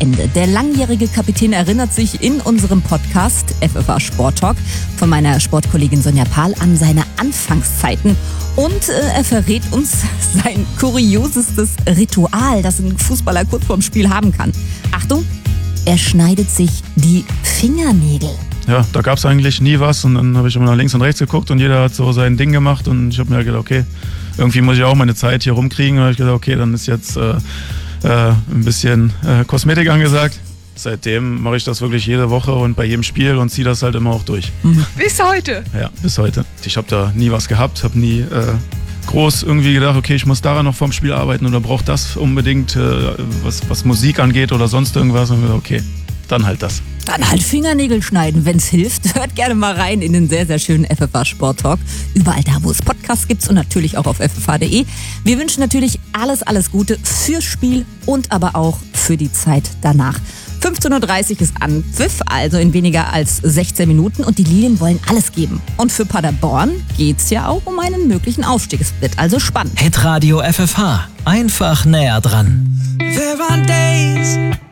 Ende. Der langjährige Kapitän erinnert sich in unserem Podcast FFH Sport Talk von meiner Sportkollegin Sonja Pahl an seine Anfangszeiten. Und er verrät uns sein kuriosestes Ritual, das ein Fußballer kurz vorm Spiel haben kann. Achtung, er schneidet sich die Fingernägel. Ja, da gab es eigentlich nie was und dann habe ich immer nach links und rechts geguckt und jeder hat so sein Ding gemacht und ich habe mir gedacht, okay, irgendwie muss ich auch meine Zeit hier rumkriegen. Und dann habe ich gedacht, okay, dann ist jetzt ein bisschen Kosmetik angesagt. Seitdem mache ich das wirklich jede Woche und bei jedem Spiel und ziehe das halt immer auch durch. Bis heute? Ja, bis heute. Ich habe da nie was gehabt, habe nie groß irgendwie gedacht, okay, ich muss daran noch vorm Spiel arbeiten oder brauche das unbedingt, was Musik angeht oder sonst irgendwas. Und okay, dann halt das. Dann halt Fingernägel schneiden, wenn's hilft. Hört gerne mal rein in den sehr, sehr schönen FFH Sport Talk. Überall da, wo es Podcasts gibt und natürlich auch auf ffh.de. Wir wünschen natürlich alles Gute fürs Spiel und aber auch für die Zeit danach. 15.30 Uhr ist Anpfiff, also in weniger als 16 Minuten und die Lilien wollen alles geben. Und für Paderborn geht's ja auch um einen möglichen Aufstieg. Es wird also spannend. Hitradio FFH. Einfach näher dran. There are days